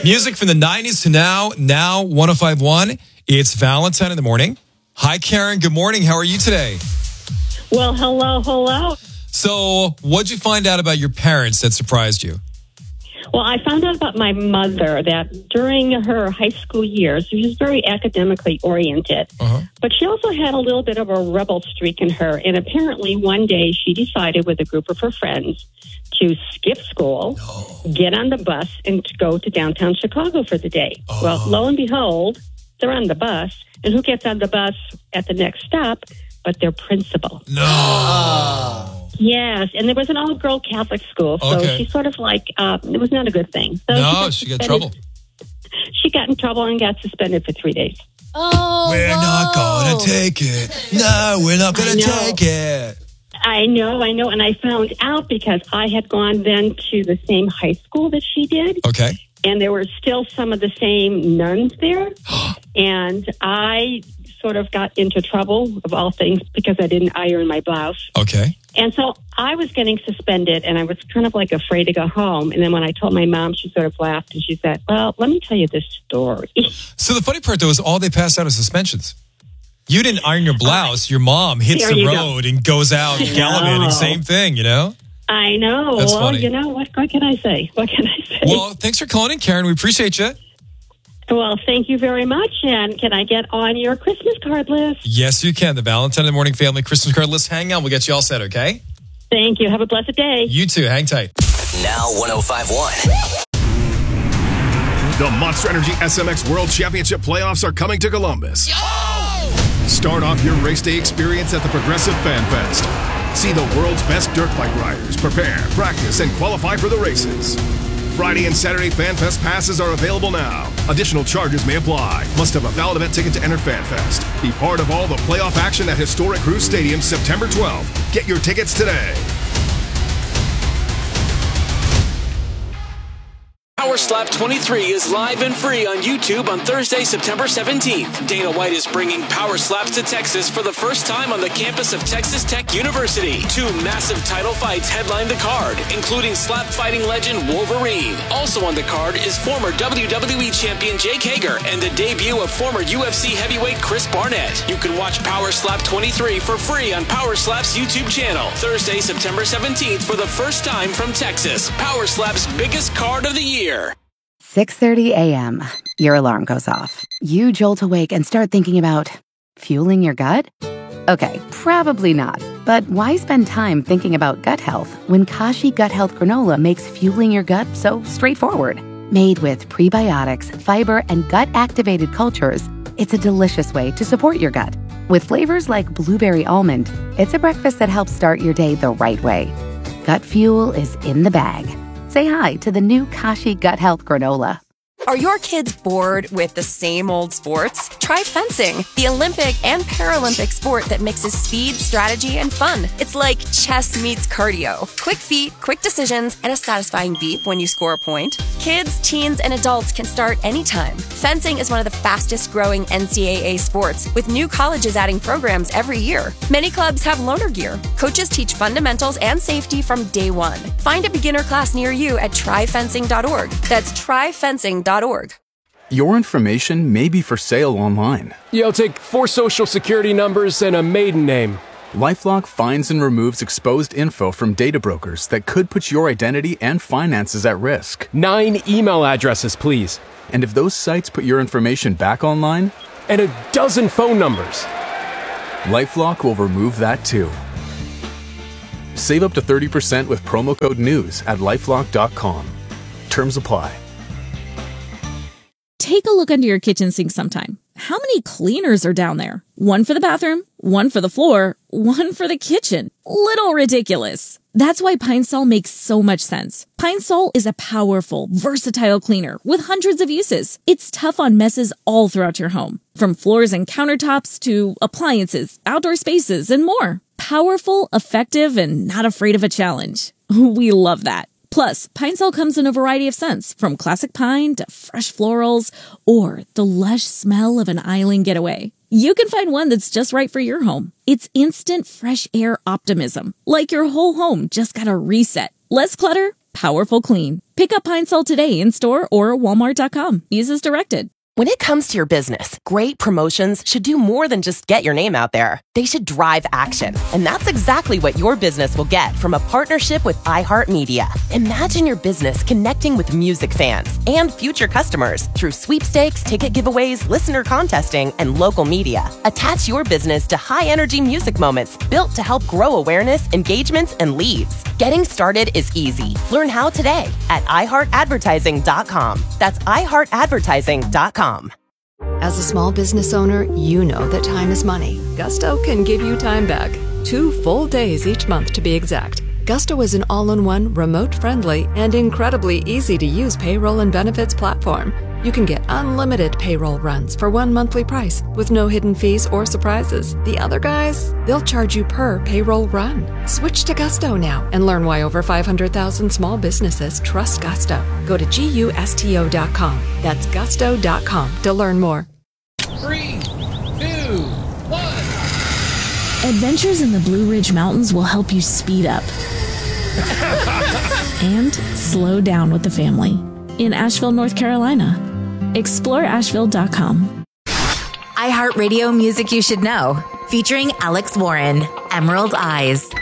Music from the 90s to now 1051. It's Valentine in the morning. Hi, Karen. Good morning. How are you today? Well, hello. So, what'd you find out about your parents that surprised you? Well, I found out about my mother that during her high school years, she was very academically oriented. But she also had a little bit of a rebel streak in her. And apparently one day she decided with a group of her friends to skip school, get on the bus, and to go to downtown Chicago for the day. Well, lo and behold, they're on the bus. And who gets on the bus at the next stop but their principal? No. Yes, and there was an all-girl Catholic school, so she sort of like, it was not a good thing. So she got in trouble. She got in trouble and got suspended for 3 days. Oh, we're not going to take it. No, we're not going to take it. I know, and I found out because I had gone then to the same high school that she did. Okay. And there were still some of the same nuns there, and I sort of got into trouble, of all things, because I didn't iron my blouse. Okay. And so I was getting suspended, and I was kind of like afraid to go home. And then when I told my mom, she sort of laughed, and she said, well, let me tell you this story. So the funny part, though, is all they passed out is suspensions. You didn't iron your blouse. Your mom hits the road and goes out gallivanting. Same thing, you know? I know. That's well, funny. You know, what can I say? Well, thanks for calling in, Karen. We appreciate you. Well, thank you very much. And can I get on your Christmas card list? Yes, you can. The Valentine in the Morning Family Christmas card list. Hang on. We'll get you all set, okay? Thank you. Have a blessed day. You too. Hang tight. Now 105.1. The Monster Energy SMX World Championship playoffs are coming to Columbus. Start off your race day experience at the Progressive Fan Fest. See the world's best dirt bike riders prepare, practice, and qualify for the races. Friday and Saturday Fan Fest passes are available now. Additional charges may apply. Must have a valid event ticket to enter Fan Fest. Be part of all the playoff action at Historic Cruise Stadium September 12th. Get your tickets today. Power Slap 23 is live and free on YouTube on Thursday, September 17th. Dana White is bringing Power Slaps to Texas for the first time on the campus of Texas Tech University. 2 massive title fights headline the card, including slap fighting legend Wolverine. Also on the card is former WWE champion Jake Hager and the debut of former UFC heavyweight Chris Barnett. You can watch Power Slap 23 for free on Power Slap's YouTube channel. Thursday, September 17th for the first time from Texas. Power Slap's biggest card of the year. 6:30 a.m. Your alarm goes off. You jolt awake and start thinking about fueling your gut? Okay, probably not. But why spend time thinking about gut health when Kashi Gut Health Granola makes fueling your gut so straightforward? Made with prebiotics, fiber, and gut-activated cultures, it's a delicious way to support your gut. With flavors like blueberry almond, it's a breakfast that helps start your day the right way. Gut fuel is in the bag. Say hi to the new Kashi Gut Health Granola. Are your kids bored with the same old sports? Try fencing, the Olympic and Paralympic sport that mixes speed, strategy, and fun. It's like chess meets cardio. Quick feet, quick decisions, and a satisfying beep when you score a point. Kids, teens, and adults can start anytime. Fencing is one of the fastest growing NCAA sports, with new colleges adding programs every year. Many clubs have loaner gear. Coaches teach fundamentals and safety from day one. Find a beginner class near you at tryfencing.org. That's tryfencing.org. Your information may be for sale online. I'll take 4 social security numbers and a maiden name. LifeLock finds and removes exposed info from data brokers that could put your identity and finances at risk. 9 email addresses, please. And if those sites put your information back online? And a dozen phone numbers. LifeLock will remove that too. Save up to 30% with promo code NEWS at LifeLock.com. Terms apply. Take a look under your kitchen sink sometime. How many cleaners are down there? One for the bathroom, one for the floor, one for the kitchen. Little ridiculous. That's why Pine Sol makes so much sense. Pine Sol is a powerful, versatile cleaner with hundreds of uses. It's tough on messes all throughout your home, from floors and countertops to appliances, outdoor spaces, and more. Powerful, effective, and not afraid of a challenge. We love that. Plus, Pine Sol comes in a variety of scents, from classic pine to fresh florals or the lush smell of an island getaway. You can find one that's just right for your home. It's instant fresh air optimism, like your whole home just got a reset. Less clutter, Powerful clean. Pick up Pine Sol today in store or Walmart.com. Use as directed. When it comes to your business, great promotions should do more than just get your name out there. They should drive action. And that's exactly what your business will get from a partnership with iHeartMedia. Imagine your business connecting with music fans and future customers through sweepstakes, ticket giveaways, listener contesting, and local media. Attach your business to high-energy music moments built to help grow awareness, engagements, and leads. Getting started is easy. Learn how today at iHeartAdvertising.com. That's iHeartAdvertising.com. As a small business owner, you know that time is money. Gusto can give you time back. 2 full days each month to be exact. Gusto is an all-in-one, remote-friendly, and incredibly easy-to-use payroll and benefits platform. You can get unlimited payroll runs for one monthly price with no hidden fees or surprises. The other guys, they'll charge you per payroll run. Switch to Gusto now and learn why over 500,000 small businesses trust Gusto. Go to GUSTO.com. That's gusto.com to learn more. 3, 2, 1. Adventures in the Blue Ridge Mountains will help you speed up and slow down with the family in Asheville, North Carolina. Explore Asheville.com. iHeartRadio Music You Should Know, featuring Alex Warren, Emerald Eyes.